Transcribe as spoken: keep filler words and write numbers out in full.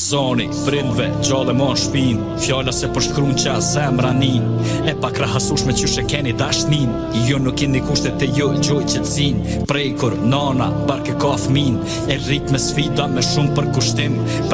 Zoni, prindve, gjallë mon shpin Fjalla se po shkrun qa zemra nin E pa krahasush me qyshe keni dashnin Jo nuk keni kushtet e jo gjoj qëtsin Prej kur nana, barke ka fmin E rrit me sfida me shumë për kushtim